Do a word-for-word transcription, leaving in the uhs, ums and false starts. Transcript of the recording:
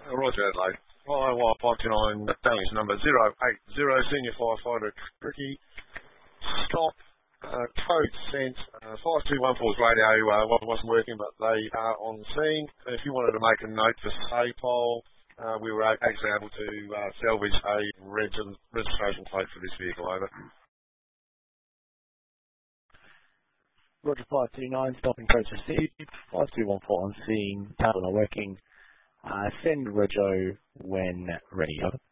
Roger Adelaide. I Y five two nine, Danish number zero eight zero, Senior Firefighter Tricky. Stop, uh, code sent, uh, five two one four's radio uh, wasn't working, but they are on scene. If you wanted to make a note for SAPOL, uh, we were actually able to uh, salvage a reg registration plate for this vehicle, over. Roger five two nine, stopping code received. five two one four on scene, tablet not working. Uh, send Rojo when ready, over.